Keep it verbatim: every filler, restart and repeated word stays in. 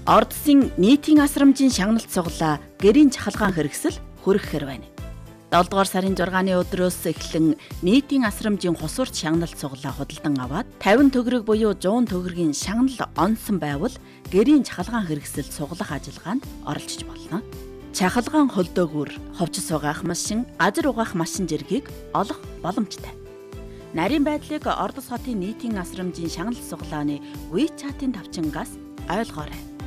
Ордсын нийтийн асрамжийн шагналт сугалаа гэрийн чахалгаан хэрэгсэл хүргэхээр байна. долдугаар сарын зургааны өдрөөс эхлэн нийтийн асрамжийн хусварт шагналт сугалаа худалдан аваад тавин төгрөг буюу зуун төгрөгийн шагнал онсон байвал гэрийн чахалгаан хэрэгсэл сугалах ажиллагаанд оролцож болно. Чахалгаан холдоогүйр ховчс угаах машин, газар угаах машин зэргийг олох боломжтой. Нарийн байдлыг Ордос хотын нийтийн асрамжийн шагналт сугалааны WeChat-ийн тавчингаас ойлгоорой.